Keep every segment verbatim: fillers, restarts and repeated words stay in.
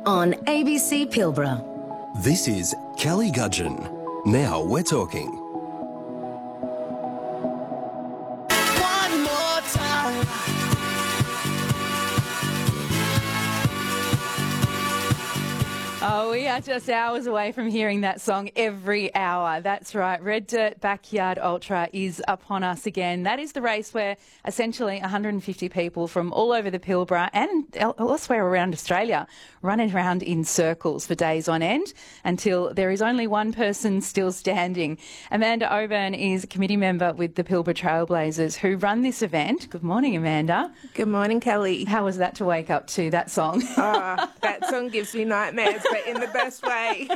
on A B C Pilbara. This is Kelly Gudgeon. Now we're talking. One more time. Oh, we are just hours away from hearing that song every hour. That's right. Red Dirt Backyard Ultra is upon us again. That is the race where essentially one hundred fifty people from all over the Pilbara and elsewhere around Australia run around in circles for days on end until there is only one person still standing. Amanda Oburn is a committee member with the Pilbara Trailblazers who run this event. Good morning, Amanda. Good morning, Kelly. How was that to wake up to that song? Oh, that song gives me nightmares, but in the best way.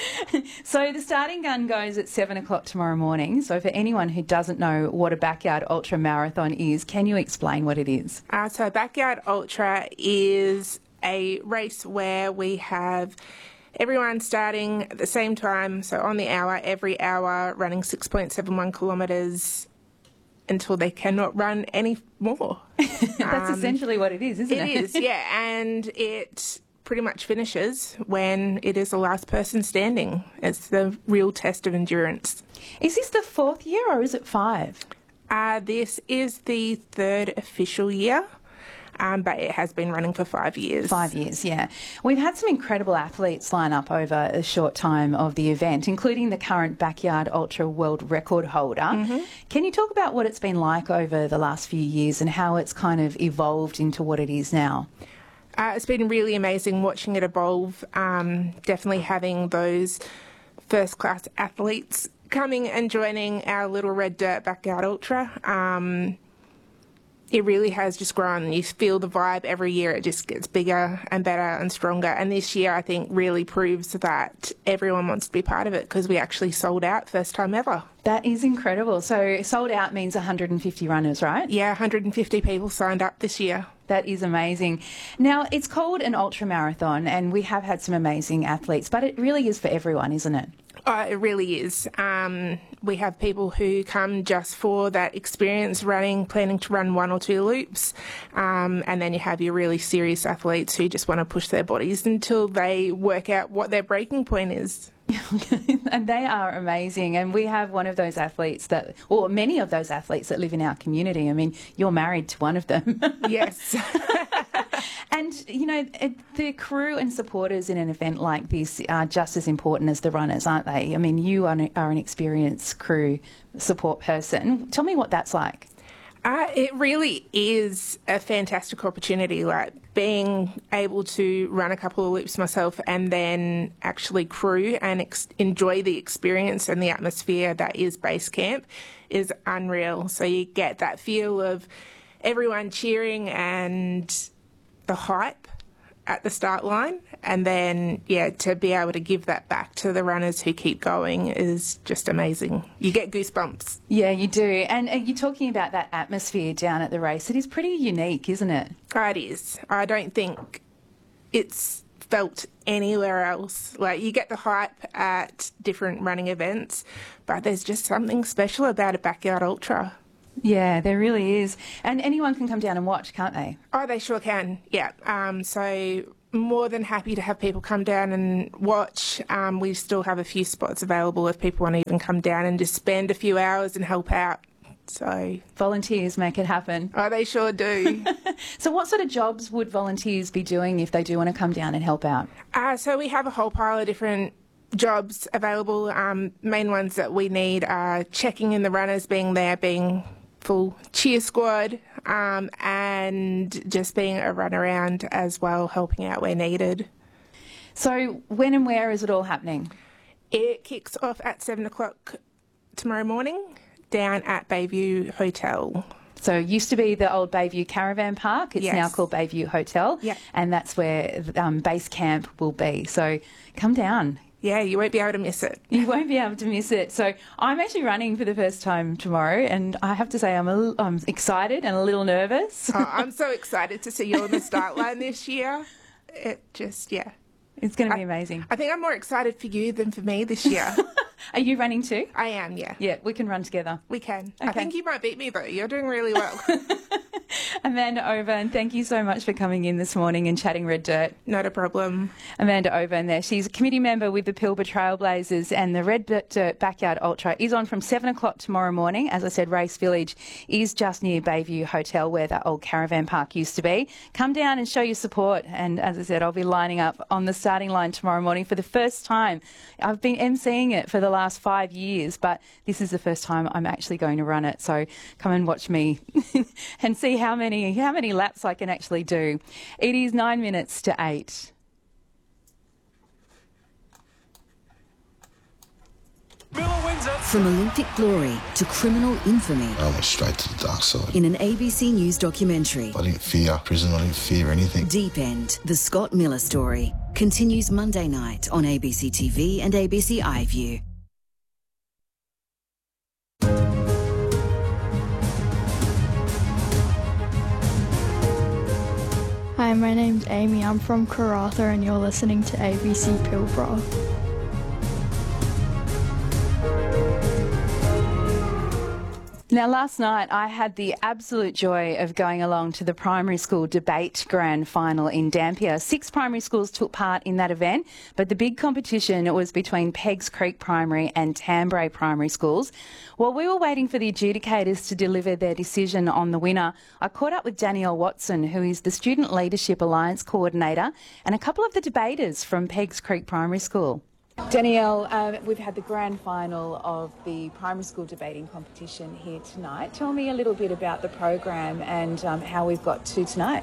So the starting gun goes at seven o'clock tomorrow morning. So for anyone who doesn't know what a Backyard Ultra Marathon is, can you explain what it is? Uh, so Backyard Ultra is a race where we have everyone starting at the same time, so on the hour, every hour, running six point seven one kilometres until they cannot run any more. That's um, essentially what it is, isn't it? It is, yeah, and it pretty much finishes when it is the last person standing. It's the real test of endurance. Is this the fourth year or is it five? Uh, this is the third official year. Um, but it has been running for five years. Five years, yeah. We've had some incredible athletes line up over a short time of the event, including the current Backyard Ultra world record holder. Mm-hmm. Can you talk about what it's been like over the last few years and how it's kind of evolved into what it is now? Uh, it's been really amazing watching it evolve, um, definitely having those first-class athletes coming and joining our little Red Dirt Backyard Ultra. Um, It really has just grown. You feel the vibe every year. It just gets bigger and better and stronger. And this year, I think, really proves that everyone wants to be part of it because we actually sold out first time ever. That is incredible. So sold out means one hundred fifty runners, right? Yeah, one hundred fifty people signed up this year. That is amazing. Now, it's called an ultra marathon and we have had some amazing athletes, but it really is for everyone, isn't it? Oh, it really is. Um, we have people who come just for that experience running, planning to run one or two loops. Um, and then you have your really serious athletes who just want to push their bodies until they work out what their breaking point is. And they are amazing. And we have one of those athletes that, or many of those athletes that live in our community. I mean, you're married to one of them. Yes. And, you know, the crew and supporters in an event like this are just as important as the runners, aren't they? I mean, you are an, are an experienced crew support person. Tell me what that's like. Uh, it really is a fantastic opportunity, like being able to run a couple of loops myself and then actually crew and ex- enjoy the experience and the atmosphere that is base camp is unreal. So you get that feel of everyone cheering and the hype at the start line, and then yeah to be able to give that back to the runners who keep going is just amazing. You get goosebumps. Yeah, you do. And are you talking about that atmosphere down at the race? It is pretty unique, isn't it? Oh, it is. I don't think it's felt anywhere else. Like, you get the hype at different running events, but there's just something special about a Backyard Ultra. Yeah, there really is. And anyone can come down and watch, can't they? Oh, they sure can, yeah. Um, so more than happy to have people come down and watch. Um, we still have a few spots available if people want to even come down and just spend a few hours and help out. So volunteers make it happen. Oh, they sure do. So what sort of jobs would volunteers be doing if they do want to come down and help out? Uh, so we have a whole pile of different jobs available. Um, main ones that we need are checking in the runners, being there, being full cheer squad, um, and just being a run around as well, helping out where needed. So when and where is it all happening? It kicks off at seven o'clock tomorrow morning down at Bayview Hotel. So it used to be the old Bayview Caravan Park. It's yes. now called Bayview Hotel. Yeah. And that's where um, base camp will be. So come down. Yeah, you won't be able to miss it. You won't be able to miss it. So I'm actually running for the first time tomorrow, and I have to say I'm a, I'm excited and a little nervous. Oh, I'm so excited to see you on the start line this year. It just, yeah. It's going to be I, amazing. I think I'm more excited for you than for me this year. Are you running too? I am, yeah. Yeah, we can run together. We can. Okay. I think you might beat me, though. You're doing really well. Amanda Oban, thank you so much for coming in this morning and chatting Red Dirt. Not a problem. Amanda Oban there. She's a committee member with the Pilbara Trailblazers, and the Red Dirt Backyard Ultra is on from seven o'clock tomorrow morning. As I said, Race Village is just near Bayview Hotel where that old caravan park used to be. Come down and show your support. And as I said, I'll be lining up on the starting line tomorrow morning for the first time. I've been emceeing it for the last five years, but this is the first time I'm actually going to run it. So come and watch me and see how many how many laps I can actually do. It is nine minutes to eight. From Olympic glory to criminal infamy. I went straight to the dark side. In an A B C News documentary. I didn't fear prison, I didn't fear anything. Deep End, the Scott Miller story, continues Monday night on A B C T V and A B C iView. Hi, my name's Amy. I'm from Karratha and you're listening to A B C Pilbara. Now, last night I had the absolute joy of going along to the primary school debate grand final in Dampier. Six primary schools took part in that event, but the big competition was between Peggs Creek Primary and Tambray Primary Schools. While we were waiting for the adjudicators to deliver their decision on the winner, I caught up with Danielle Watson, who is the Student Leadership Alliance Coordinator, and a couple of the debaters from Peggs Creek Primary School. Danielle, uh, we've had the grand final of the primary school debating competition here tonight. Tell me a little bit about the program and um, how we've got to tonight.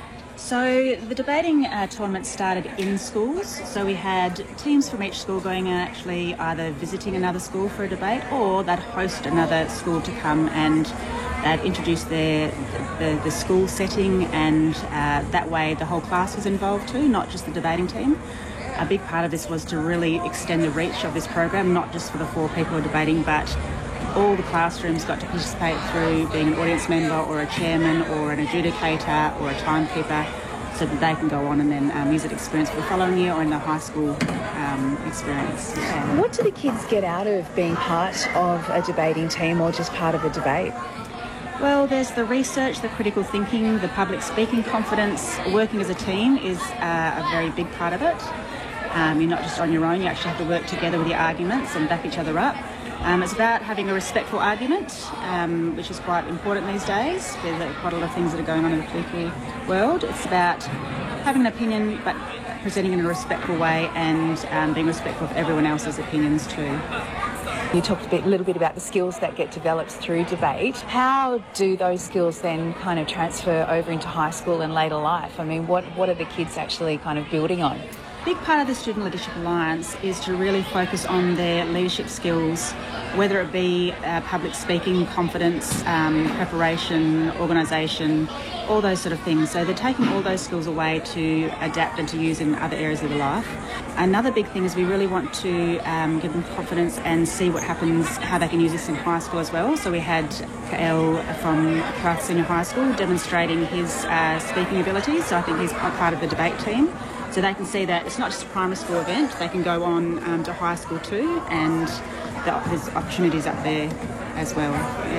So the debating uh, tournament started in schools. So we had teams from each school going and actually either visiting another school for a debate, or they'd host another school to come and they'd introduce their the, the school setting, and uh, that way the whole class was involved too, not just the debating team. A big part of this was to really extend the reach of this program, not just for the four people who are debating, but all the classrooms got to participate through being an audience member or a chairman or an adjudicator or a timekeeper, so that they can go on and then um, use that experience for the following year or in the high school um, experience. Yeah. What do the kids get out of being part of a debating team or just part of a debate? Well, there's the research, the critical thinking, the public speaking confidence. Working as a team is uh, a very big part of it. Um, you're not just on your own, you actually have to work together with your arguments and back each other up. Um, it's about having a respectful argument, um, which is quite important these days. There's quite a lot of things that are going on in the political world. It's about having an opinion but presenting in a respectful way, and um, being respectful of everyone else's opinions too. You talked a bit, little bit about the skills that get developed through debate. How do those skills then kind of transfer over into high school and later life? I mean, what, what are the kids actually kind of building on? A big part of the Student Leadership Alliance is to really focus on their leadership skills, whether it be uh, public speaking, confidence, um, preparation, organisation, all those sort of things. So they're taking all those skills away to adapt and to use in other areas of their life. Another big thing is we really want to um, give them confidence and see what happens, how they can use this in high school as well. So we had Kael from Karratha Senior High School demonstrating his uh, speaking abilities. So I think he's part of the debate team. So they can see that it's not just a primary school event, they can go on um, to high school too, and the, there's opportunities up there as well.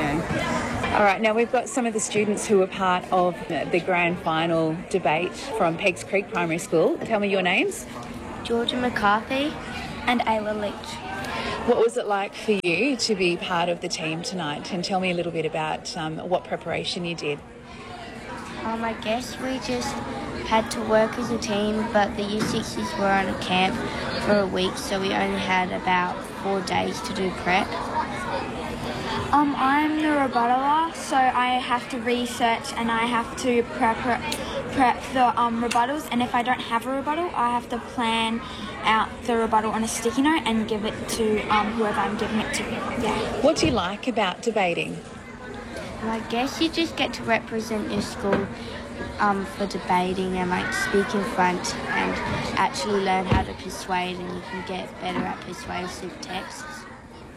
Yeah. All right, now we've got some of the students who were part of the grand final debate from Peggs Creek Primary School. Tell me your names. Georgia McCarthy and Ayla Leach. What was it like for you to be part of the team tonight? And tell me a little bit about um, what preparation you did. Um, I guess we just had to work as a team, but the Year Sixes were on a camp for a week, so we only had about four days to do prep. Um, I'm the rebuttaler, so I have to research and I have to prep prep the um, rebuttals, and if I don't have a rebuttal, I have to plan out the rebuttal on a sticky note and give it to um, whoever I'm giving it to. Yeah. What do you like about debating? Well, I guess you just get to represent your school um, for debating and like speak in front and actually learn how to persuade, and you can get better at persuasive texts.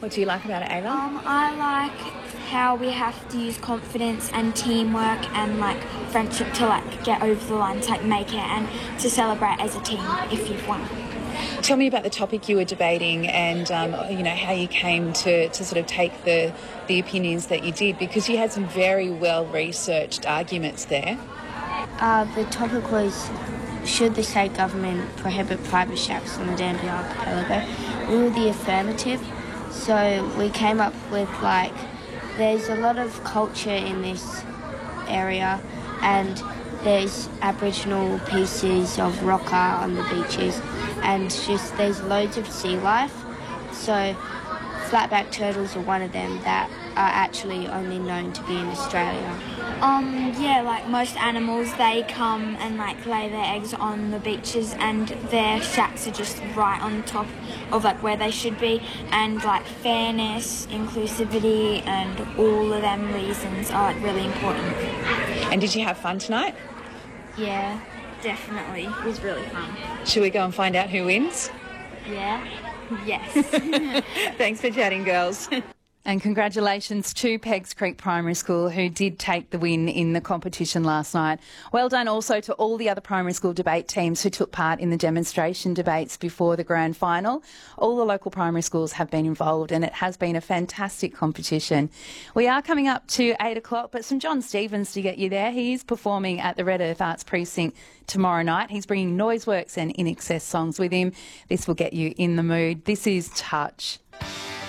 What do you like about it, Ava? Um, I like how we have to use confidence and teamwork and like friendship to like get over the line, to like make it, and to celebrate as a team if you've won. Tell me about the topic you were debating and, um, you know, how you came to, to sort of take the, the opinions that you did, because you had some very well-researched arguments there. Uh, the topic was, should the state government prohibit private shacks on the Danby Archipelago? We were the affirmative, so we came up with, like, there's a lot of culture in this area, and there's Aboriginal pieces of rock art on the beaches, and just there's loads of sea life. So flatback turtles are one of them that are actually only known to be in Australia. Um, yeah, like most animals, they come and like lay their eggs on the beaches, and their shacks are just right on top of like where they should be, and like fairness, inclusivity, and all of them reasons are like really important. And did you have fun tonight? Yeah, definitely. It was really fun. Should we go and find out who wins? Yeah. Yes. Thanks for chatting, girls. And congratulations to Peggs Creek Primary School, who did take the win in the competition last night. Well done also to all the other primary school debate teams who took part in the demonstration debates before the grand final. All the local primary schools have been involved, and it has been a fantastic competition. We are coming up to eight o'clock, but some John Stevens to get you there. He is performing at the Red Earth Arts Precinct tomorrow night. He's bringing Noiseworks and In Excess songs with him. This will get you in the mood. This is Touch.